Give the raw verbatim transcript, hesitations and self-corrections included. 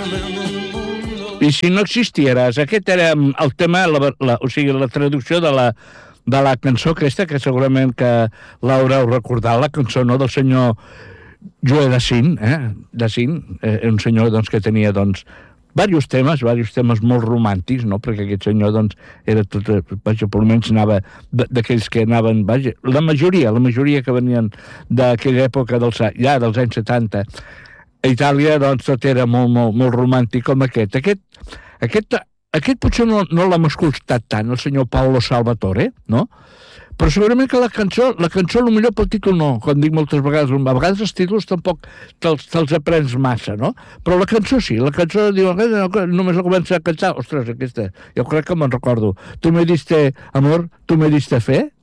I si no existieres, aquest era el tema, la, la, o sigui, la traducció de la, de la cançó aquesta, que segurament que l'haureu recordat, la cançó no, del senyor Joe Dassin, eh? Dassin, eh, un senyor doncs, que tenia doncs, diversos temes, diversos temes molt romàntics, no? Perquè aquest senyor doncs, era tot, vaja, per almenys anava d'aquells que anaven, vaja, la majoria, la majoria que venien d'aquella època dels, ja dels anys setanta, a Itàlia doncs tot era molt, molt, molt romàntic com aquest. Aquest, aquest, aquest potser no, no l'hem escoltat tant, el senyor Paolo Salvatore, no? Però segurament que la cançó, la cançó potser pel títol no, com dic moltes vegades, a vegades els títols tampoc te'ls, te'ls aprens massa, no? Però la cançó sí, la cançó diu, només la comença a cantar, ostres, aquesta, jo crec que me'n recordo. Tu me diste amor, tu me diste fe,